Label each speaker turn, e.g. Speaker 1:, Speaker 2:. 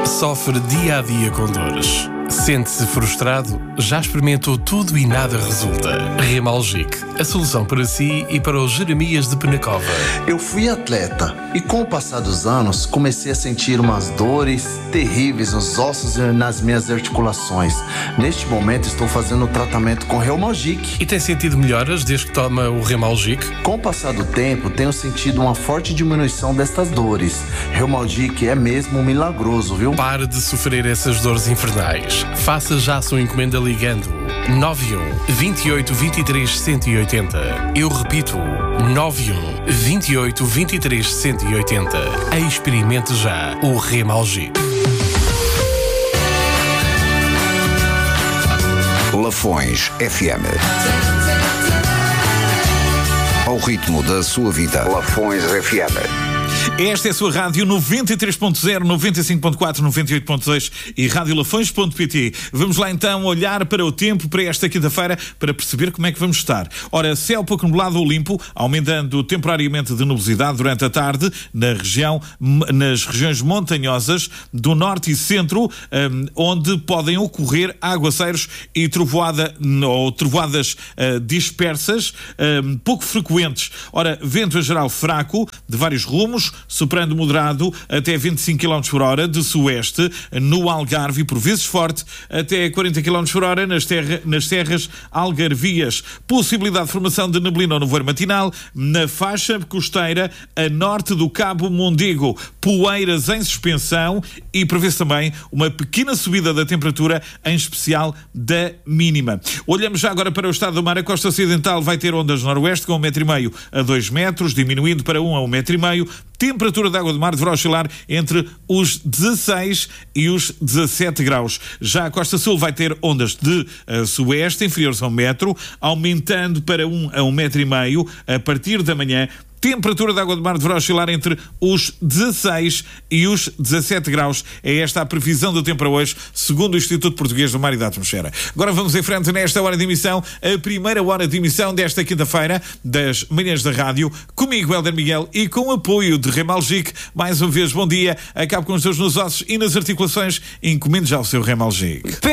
Speaker 1: Sofre dia a dia com dores. Sente-se frustrado? Já experimentou tudo e nada resulta? Remalgic, a solução para si e para os Jeremias de Penacova.
Speaker 2: Eu fui atleta e com o passar dos anos comecei a sentir umas dores terríveis nos ossos e nas minhas articulações. Neste momento estou fazendo tratamento com Remalgic.
Speaker 1: E tem sentido melhoras desde que toma o Remalgic?
Speaker 2: Com o passar do tempo tenho sentido uma forte diminuição destas dores. Remalgic é mesmo milagroso, viu?
Speaker 1: Pare de sofrer essas dores infernais. Faça já a sua encomenda ligando 91 28 23 180. Eu repito, 91 28 23 180. Experimente já o Remalgic.
Speaker 3: Lafões FM. Ao ritmo da sua vida. Lafões FM.
Speaker 4: Esta é a sua rádio 93.0, 95.4, 98.2 e radiolafões.pt. Vamos lá então olhar para o tempo para esta quinta-feira para perceber como é que vamos estar. Ora, céu pouco nublado ou limpo, aumentando temporariamente de nubosidade durante a tarde nas regiões montanhosas do norte e centro, onde podem ocorrer aguaceiros e trovoadas dispersas, pouco frequentes. Ora, vento a geral fraco, de vários rumos, soprando moderado até 25 km por hora de sueste no Algarve e por vezes forte até 40 km por hora nas terras algarvias. Possibilidade de formação de neblina ou nevoeiro matinal na faixa costeira a norte do Cabo Mondego. Poeiras em suspensão e prevê-se também uma pequena subida da temperatura, em especial da mínima. Olhamos já agora para o estado do mar. A costa ocidental vai ter ondas noroeste com 1,5 m a 2 metros, diminuindo para 1 a 1,5 m. Temperatura da água do mar deverá oscilar entre os 16 e os 17 graus. Já a costa sul vai ter ondas de sueste inferiores a 1 metro, aumentando para 1 a 1,5 m a partir da manhã. Temperatura da água do mar deverá oscilar entre os 16 e os 17 graus. É esta a previsão do tempo para hoje, segundo o Instituto Português do Mar e da Atmosfera. Agora vamos em frente nesta hora de emissão, a primeira hora de emissão desta quinta-feira, das manhãs da rádio, comigo, Hélder Miguel, e com o apoio de Remalgic. Mais uma vez, bom dia. Acabe com os dores nos ossos e nas articulações. Encomende já o seu Remalgic.